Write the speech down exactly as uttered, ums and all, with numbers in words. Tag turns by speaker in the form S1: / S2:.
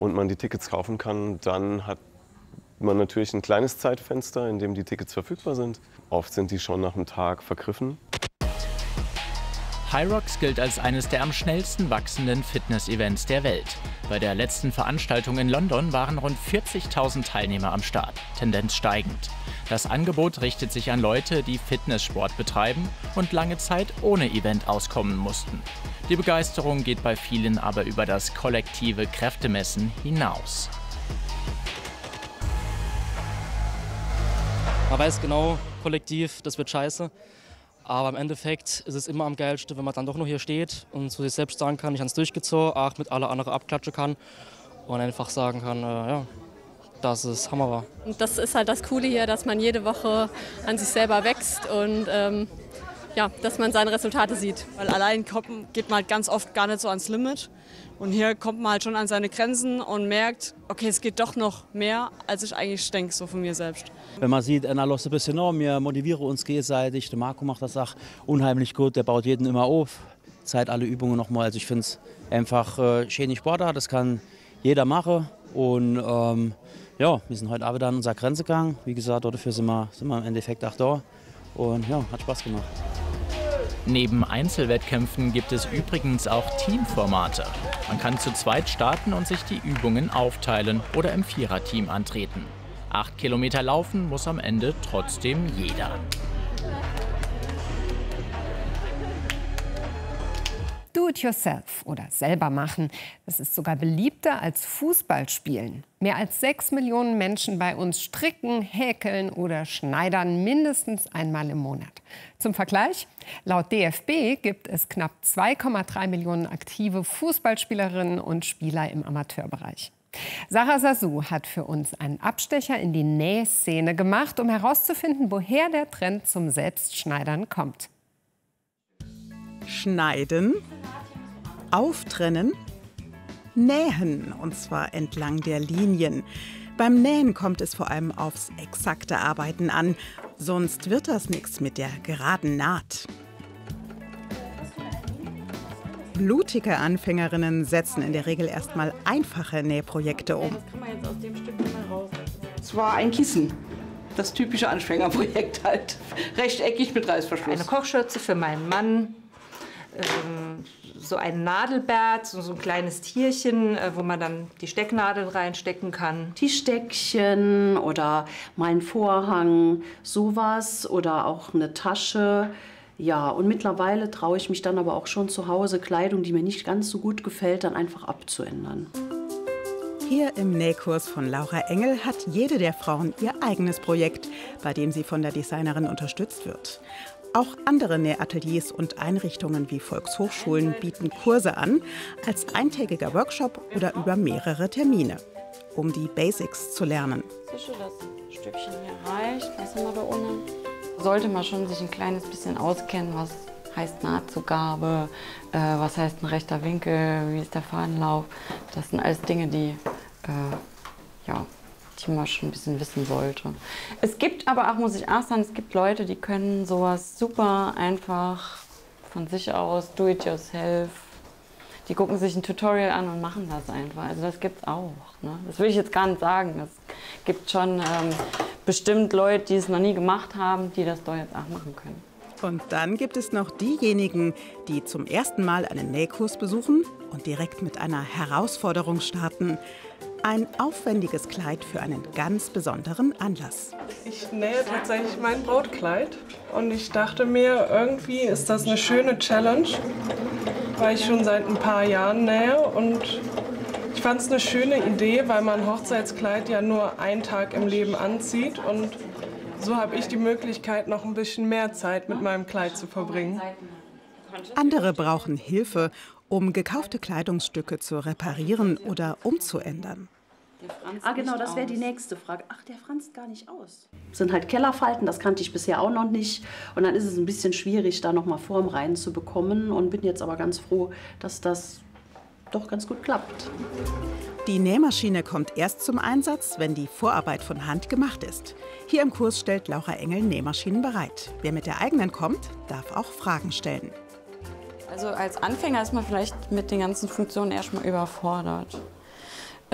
S1: und man die Tickets kaufen kann, dann hat man natürlich ein kleines Zeitfenster, in dem die Tickets verfügbar sind. Oft sind die schon nach einem Tag vergriffen.
S2: HYROX gilt als eines der am schnellsten wachsenden Fitness-Events der Welt. Bei der letzten Veranstaltung in London waren rund vierzigtausend Teilnehmer am Start, Tendenz steigend. Das Angebot richtet sich an Leute, die Fitnesssport betreiben und lange Zeit ohne Event auskommen mussten. Die Begeisterung geht bei vielen aber über das kollektive Kräftemessen hinaus.
S3: Man weiß genau, kollektiv, das wird scheiße. Aber im Endeffekt ist es immer am geilsten, wenn man dann doch noch hier steht und zu sich selbst sagen kann, ich habe es durchgezogen, auch mit aller anderen abklatschen kann und einfach sagen kann, äh, ja, dass es Hammer war.
S4: Und das ist halt das Coole hier, dass man jede Woche an sich selber wächst und ähm, ja, dass man seine Resultate sieht.
S5: Weil allein kommt, geht man halt ganz oft gar nicht so ans Limit. Und hier kommt man halt schon an seine Grenzen und merkt, okay, es geht doch noch mehr, als ich eigentlich denke, so von mir selbst.
S6: Wenn man sieht, Anna lässt ein bisschen noch, wir motivieren uns gegenseitig. Der Marco macht das auch unheimlich gut, der baut jeden immer auf, zeigt alle Übungen nochmal. Also ich finde es einfach äh, schöne Sportart, das kann jeder machen. Und ähm, ja, wir sind heute Abend an unserer Grenze gegangen. Wie gesagt, dafür sind wir, sind wir im Endeffekt auch da. Und ja, hat Spaß gemacht.
S2: Neben Einzelwettkämpfen gibt es übrigens auch Teamformate. Man kann zu zweit starten und sich die Übungen aufteilen oder im Viererteam antreten. Acht Kilometer laufen muss am Ende trotzdem jeder.
S7: Do-it-yourself oder selber machen, das ist sogar beliebter als Fußballspielen. Mehr als sechs Millionen Menschen bei uns stricken, häkeln oder schneidern mindestens einmal im Monat. Zum Vergleich, laut D F B gibt es knapp zwei Komma drei Millionen aktive Fußballspielerinnen und Spieler im Amateurbereich. Sarah Sasu hat für uns einen Abstecher in die Nähszene gemacht, um herauszufinden, woher der Trend zum Selbstschneidern kommt.
S8: Schneiden, auftrennen, nähen, und zwar entlang der Linien. Beim Nähen kommt es vor allem aufs exakte Arbeiten an, sonst wird das nichts mit der geraden Naht. Blutige Anfängerinnen setzen in der Regel erstmal einfache Nähprojekte um.
S9: Es war ein Kissen. Das typische Anfängerprojekt halt. Rechteckig mit Reißverschluss.
S10: Eine Kochschürze für meinen Mann. So ein Nadelbert, so ein kleines Tierchen, wo man dann die Stecknadeln reinstecken kann.
S11: Tischdeckchen oder mein Vorhang, sowas oder auch eine Tasche. Ja, und mittlerweile traue ich mich dann aber auch schon zu Hause, Kleidung, die mir nicht ganz so gut gefällt, dann einfach abzuändern.
S8: Hier im Nähkurs von Laura Engel hat jede der Frauen ihr eigenes Projekt, bei dem sie von der Designerin unterstützt wird. Auch andere Nähateliers und Einrichtungen wie Volkshochschulen bieten Kurse an, als eintägiger Workshop oder über mehrere Termine, um die Basics zu lernen.
S12: Das Stückchen hier reicht. Was haben wir da unten? Sollte man schon sich ein kleines bisschen auskennen, was heißt Nahtzugabe, äh, was heißt ein rechter Winkel, wie ist der Fadenlauf. Das sind alles Dinge, die äh, ja, die man schon ein bisschen wissen sollte. Es gibt aber auch, muss ich auch sagen, es gibt Leute, die können sowas super einfach von sich aus, do it yourself. Die gucken sich ein Tutorial an und machen das einfach. Also das gibt's auch. Ne? Das will ich jetzt gar nicht sagen. Es gibt schon ähm, bestimmt Leute, die es noch nie gemacht haben, die das doch jetzt auch machen können.
S8: Und dann gibt es noch diejenigen, die zum ersten Mal einen Nähkurs besuchen und direkt mit einer Herausforderung starten. Ein aufwendiges Kleid für einen ganz besonderen Anlass.
S13: Ich nähe tatsächlich mein Brautkleid und ich dachte mir, irgendwie ist das eine schöne Challenge, weil ich schon seit ein paar Jahren nähe und ich fand es eine schöne Idee, weil man ein Hochzeitskleid ja nur einen Tag im Leben anzieht und so habe ich die Möglichkeit, noch ein bisschen mehr Zeit mit meinem Kleid zu verbringen.
S8: Andere brauchen Hilfe, um gekaufte Kleidungsstücke zu reparieren oder umzuändern.
S11: Ah, genau, das wäre die nächste Frage. Ach, der franzt gar nicht aus. Das sind halt Kellerfalten, das kannte ich bisher auch noch nicht. Und dann ist es ein bisschen schwierig, da noch mal Form reinzubekommen. Und bin jetzt aber ganz froh, dass das doch ganz gut klappt.
S8: Die Nähmaschine kommt erst zum Einsatz, wenn die Vorarbeit von Hand gemacht ist. Hier im Kurs stellt Laura Engel Nähmaschinen bereit. Wer mit der eigenen kommt, darf auch Fragen stellen.
S12: Also als Anfänger ist man vielleicht mit den ganzen Funktionen erstmal überfordert.